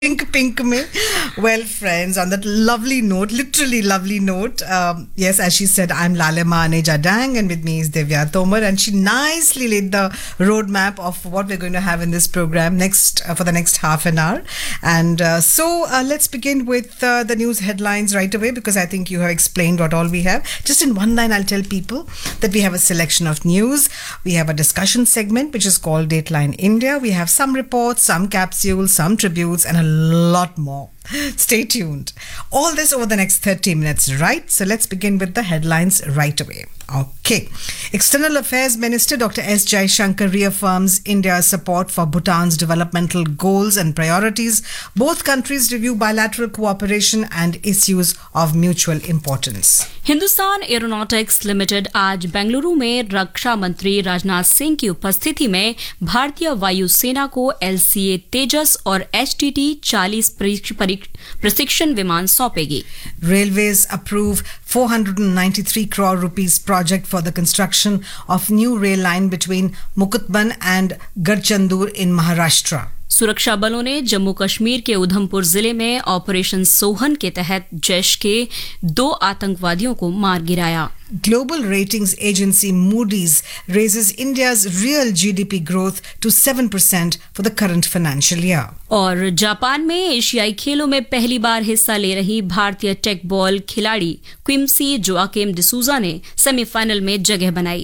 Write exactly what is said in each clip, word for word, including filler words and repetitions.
Pink, pink me. Well, friends, on that lovely note, literally lovely note, um, yes, as she said, I'm Lalema Aneja Dang, and with me is Divya Tomar, and she nicely laid the roadmap of what we're going to have in this program next uh, for the next half an hour. And uh, so uh, let's begin with uh, the news headlines right away, because I think you have explained what all we have. Just in one line, I'll tell people that we have a selection of news. We have a discussion segment, which is called Dateline India. We have some reports, some capsules, some tributes, and a lot more. Stay tuned. All this over the next thirty minutes, right? So let's begin with the headlines right away. Okay. External Affairs Minister Doctor S. Jaishankar reaffirms India's support for Bhutan's developmental goals and priorities. Both countries review bilateral cooperation and issues of mutual importance. Hindustan aeronautics limited आज बेंगलुरु में रक्षा मंत्री राजनाथ सिंह की उपस्थिति में भारतीय वायुसेना को LCA तेजस और एचटीटी चालीस प्रशिक्षण विमान सौंपेगी. Railways approve four hundred ninety-three crore rupees project for the construction of new rail line between Mukutban and Garchandur in Maharashtra. सुरक्षा बलों ने जम्मू कश्मीर के उधमपुर जिले में ऑपरेशन सोहन के तहत जैश के दो आतंकवादियों को मार गिराया. Global ratings agency Moody's raises India's real G D P growth to seven percent for the current financial year. और जापान में एशियाई खेलों में पहली बार हिस्सा ले रही भारतीय टेक बॉल खिलाड़ी क्विम्सी जोआकिम डिसूजा ने सेमीफाइनल में जगह बनाई.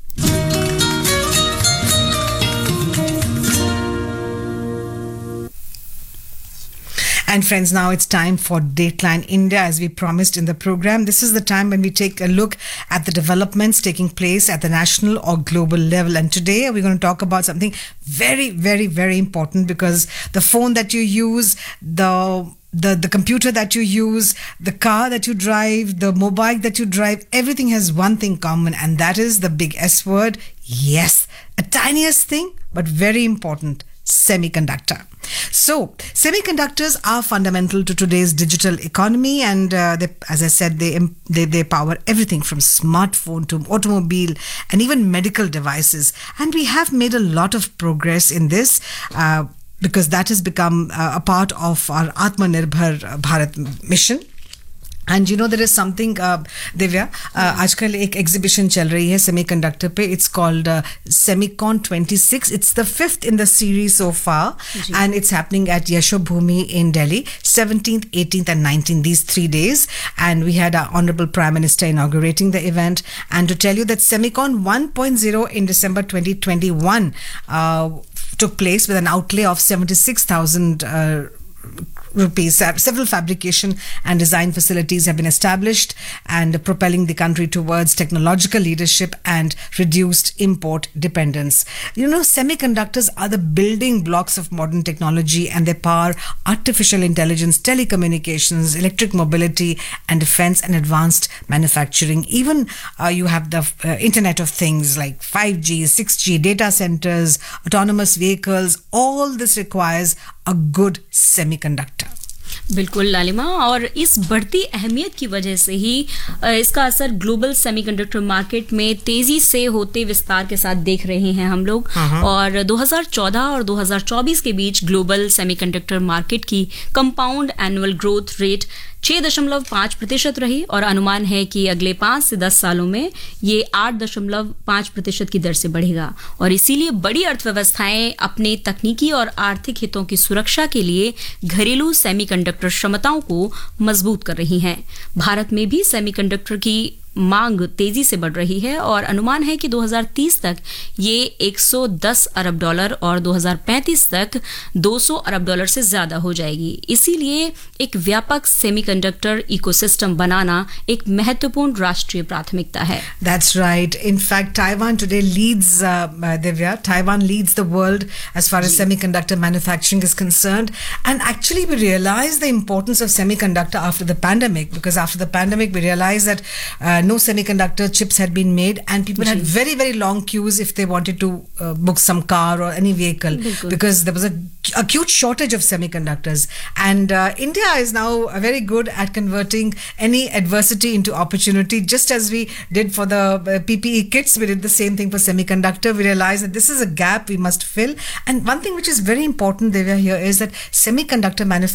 And friends, now it's time for Dateline India, as we promised in the program. This is the time when we take a look at the developments taking place at the national or global level. And today we're going to talk about something very, very, very important, because the phone that you use, the The, the computer that you use, the car that you drive, the mobile that you drive, everything has one thing common, and that is the big S word. Yes, a tiniest thing, but very important. Semiconductor. So, semiconductors are fundamental to today's digital economy, and uh, they, as I said, they, they they power everything from smartphone to automobile and even medical devices. And we have made a lot of progress in this. Uh, because that has become uh, a part of our Atmanirbhar Bharat mission. And you know, there is something, uh, Divya, uh, आजकल एक exhibition चल रही है semiconductor पे. It's called uh, Semicon twenty-six. It's the fifth in the series so far. And it's happening at Yashobhumi in Delhi, seventeenth, eighteenth and nineteenth, these three days. And we had our Honorable Prime Minister inaugurating the event. And to tell you that Semicon one point oh in December twenty twenty-one uh, took place with an outlay of seventy-six thousand uh, rupees. Several fabrication and design facilities have been established and propelling the country towards technological leadership and reduced import dependence. You know, semiconductors are the building blocks of modern technology, and they power artificial intelligence, telecommunications, electric mobility, and defense and advanced manufacturing. Even uh, you have the uh, Internet of Things like five G, six G, data centers, autonomous vehicles. All this requires a good semiconductor. बिल्कुल लालिमा, और इस बढ़ती अहमियत की वजह से ही इसका असर ग्लोबल सेमीकंडक्टर मार्केट में तेजी से होते विस्तार के साथ देख रहे हैं हम लोग. और दो हज़ार चौदह और दो हज़ार चौबीस के बीच ग्लोबल सेमीकंडक्टर मार्केट की कंपाउंड एनुअल ग्रोथ रेट छह दशमलव पाँच प्रतिशत रही, और अनुमान है कि अगले पाँच से दस सालों में ये आठ दशमलव पाँच प्रतिशत की दर से बढ़ेगा. और इसीलिए बड़ी अर्थव्यवस्थाएं अपने तकनीकी और आर्थिक हितों की सुरक्षा के लिए घरेलू सेमीकंडक्टर क्षमताओं को मजबूत कर रही हैं. भारत में भी सेमीकंडक्टर की मांग तेजी से बढ़ रही है, और अनुमान है कि दो हज़ार तीस तक ये एक सौ दस अरब डॉलर और दो हज़ार पैंतीस तक दो सौ अरब डॉलर से ज्यादा हो जाएगी. इसीलिए एक व्यापक सेमीकंडक्टर इकोसिस्टम बनाना एक महत्वपूर्ण राष्ट्रीय प्राथमिकता है. That's right. In fact, Taiwan today leads, uh, Divya, Taiwan leads the world as far as semiconductor manufacturing is concerned. And actually, we realized the importance of semiconductor after the pandemic, because after the pandemic, we realized that uh, no semiconductor chips had been made, and people had very, very long queues if they wanted to uh, book some car or any vehicle, because there was a acute shortage of semiconductors. And uh, India is now very good at converting any adversity into opportunity. Just as we did for the uh, P P E kits, we did the same thing for semiconductor. We realized that this is a gap we must fill. And one thing which is very important, Devya, here is that semiconductor manufacturing